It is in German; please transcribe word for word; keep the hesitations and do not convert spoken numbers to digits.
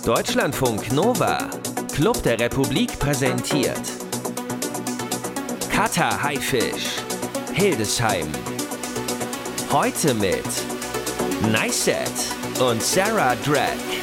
Deutschlandfunk Nova, Club der Republik präsentiert Kata Haifisch, Hildesheim. Heute mit Niset und Sarah Drag.